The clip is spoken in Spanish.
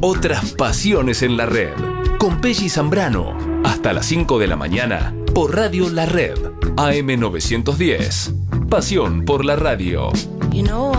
Otras pasiones en la red. Con Pelli Zambrano. Hasta las 5 de la mañana. Por Radio La Red. AM 910. Pasión por la radio.